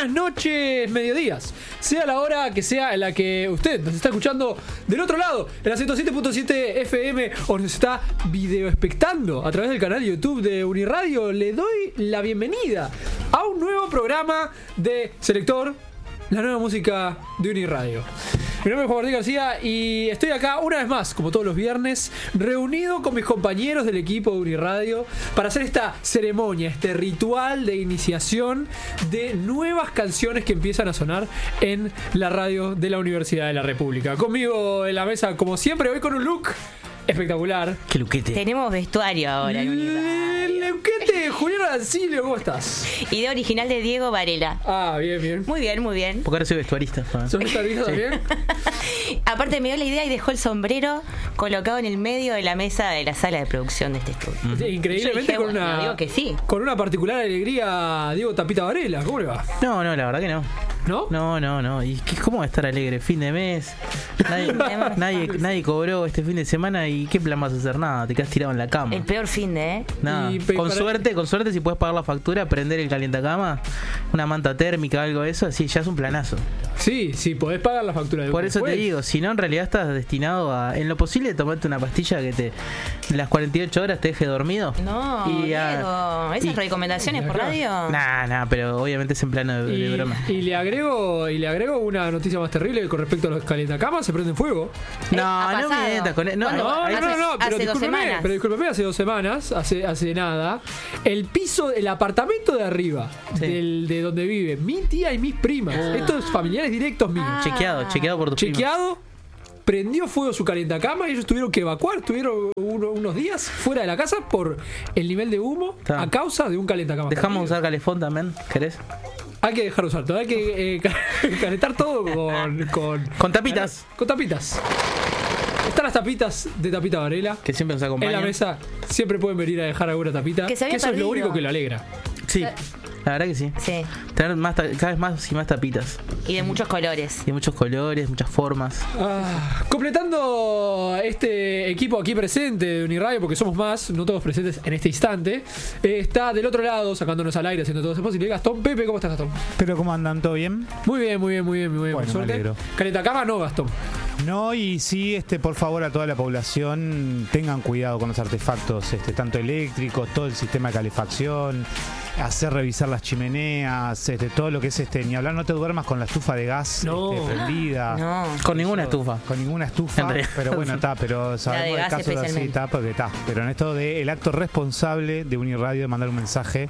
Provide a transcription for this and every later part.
buenas noches, mediodías. Sea la hora que sea en la que usted nos está escuchando del otro lado, en la 107.7 FM, o nos está videoespectando a través del canal YouTube de Uniradio. Le doy la bienvenida a un nuevo programa de Selector, la nueva música de Uniradio. Mi nombre es Juan Martín García y estoy acá una vez más, como todos los viernes, reunido con mis compañeros del equipo de Uniradio para hacer esta ceremonia, este ritual de iniciación de nuevas canciones que empiezan a sonar en la radio de la Universidad de la República. Conmigo en la mesa, como siempre, hoy con un look espectacular. ¡Qué luquete! Tenemos vestuario ahora en Uniradio. El luquete, Julián Arancilio, ¿cómo estás? Idea original de Diego Varela. Ah, bien, bien. Muy bien, muy bien. Porque ahora soy vestuarista. ¿Sos vestuarista también? Aparte me dio la idea y dejó el sombrero colocado en el medio de la mesa de la sala de producción de este estudio. Increíblemente Yo dije, con bueno, una digo que sí. con una particular alegría, Diego Tapita Varela. ¿Cómo le va? No, la verdad que no. ¿No? No. ¿Y cómo va a estar alegre? Fin de mes. Nadie cobró este fin de semana y ¿qué plan vas a hacer? Nada, te quedas tirado en la cama. El peor fin de, Nada. Con suerte, si puedes pagar la factura, prender el calientacama, una manta térmica, algo de eso, así ya es un planazo. Sí, podés pagar la factura de Por eso te digo, si no, en realidad estás destinado a, en lo posible, tomarte una pastilla que te las 48 horas te deje dormido. No, y Diego, ¿esas recomendaciones por radio? Nah, pero obviamente es en plano de broma. Y le agrego una noticia más terrible con respecto a los calientacamas, se prenden fuego. No mientas con No, pero hace 2 semanas. Pero discúlpeme, hace 2 semanas, hace nada, el piso, el apartamento de arriba, sí, de donde vive mi tía y mis primas, estos familiares directos míos. Chequeado por tus Chequeado. Prendió fuego su calientacama y ellos tuvieron que evacuar. Estuvieron unos días fuera de la casa por el nivel de humo a causa de un calientacama. Dejamos usar calefón también, ¿querés? Hay que dejar de usar todo, hay que calentar todo con tapitas. Con tapitas. Están las tapitas de Tapita Varela, que siempre nos acompañan. En la mesa siempre pueden venir a dejar alguna tapita. Que eso es lo único que lo alegra. Sí. La verdad que sí. Tener cada vez más y más tapitas. Y de muchos colores. Y de muchos colores, muchas formas. Completando este equipo aquí presente de Uniradio, porque somos más, no todos presentes en este instante, está del otro lado, sacándonos al aire, haciendo todo eso posible, Gastón. Pepe, ¿cómo estás, Gastón? Pero ¿cómo andan? ¿Todo bien? Muy bien. Bueno, por suerte. me alegro. Calentacama no, Gastón. No, y sí, por favor, a toda la población, tengan cuidado con los artefactos, tanto eléctricos, todo el sistema de calefacción, hacer revisar las chimeneas, todo lo que es ni hablar, no te duermas con la estufa de gas prendida. No. Con ninguna estufa. Con ninguna estufa, pero bueno, pero sabemos el caso de así, porque está. Pero en esto del acto responsable de Uniradio de mandar un mensaje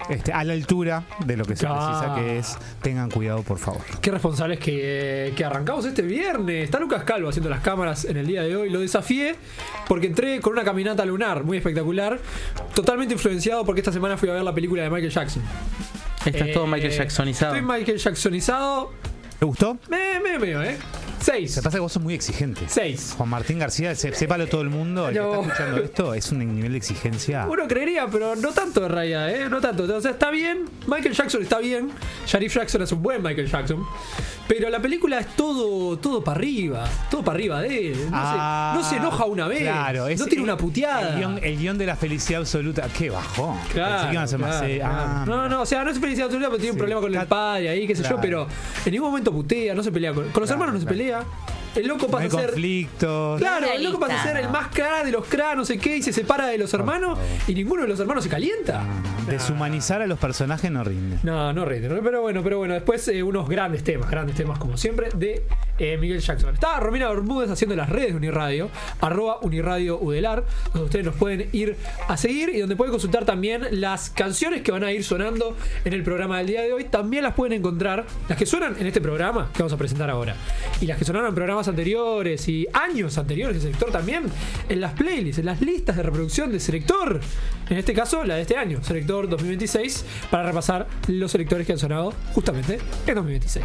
a la altura de lo que se precisa, que es tengan cuidado, por favor. Qué responsables que arrancamos este viernes. Está Lucas Calvo haciendo las cámaras en el día de hoy. Lo desafié porque entré con una caminata lunar muy espectacular, totalmente influenciado porque esta semana fui a ver la película de Michael Jackson. Estás todo Michael Jacksonizado. Estoy Michael Jacksonizado. ¿Te gustó? Medio, 6. Se pasa que vos sos muy exigente. 6. Juan Martín García, sépalo todo el mundo. El que está escuchando esto es un nivel de exigencia. Uno creería, pero no tanto de realidad, no tanto. O sea, está bien. Michael Jackson está bien. Sharif Jackson es un buen Michael Jackson. Pero la película es todo para arriba. Todo para arriba de él. No se enoja una vez. Claro, no tiene una puteada. El guión de la felicidad absoluta. Qué bajón. Claro. No, o sea, no es felicidad absoluta, pero tiene un problema con el padre ahí, qué sé yo. Pero en ningún momento putea, no se pelea. Con los hermanos no se pelea. El loco pasa a ser conflictos. Claro, el loco pasa a ser el más cra de los cra, no sé qué, y se separa de los hermanos y ninguno de los hermanos se calienta. Deshumanizar a los personajes no rinde. No rinde. Pero bueno, después unos grandes temas como siempre de Miguel Jackson. Estaba Romina Bermúdez haciendo las redes de Uniradio, @UniradioUdelar, donde ustedes nos pueden ir a seguir y donde pueden consultar también las canciones que van a ir sonando en el programa del día de hoy. También las pueden encontrar, las que suenan en este programa que vamos a presentar ahora, y las que sonaron en programas anteriores y años anteriores de Selector también, en las playlists, en las listas de reproducción de Selector. En este caso, la de este año, Selector 2026, para repasar los selectores que han sonado justamente en 2026.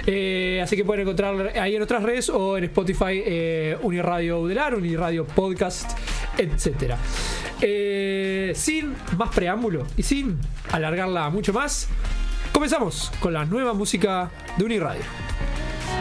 Así que pueden encontrar ahí en otras redes o en Spotify, Uniradio Udelar, Uniradio Podcast, etcétera. Sin más preámbulo y sin alargarla mucho más, comenzamos con la nueva música de Uniradio.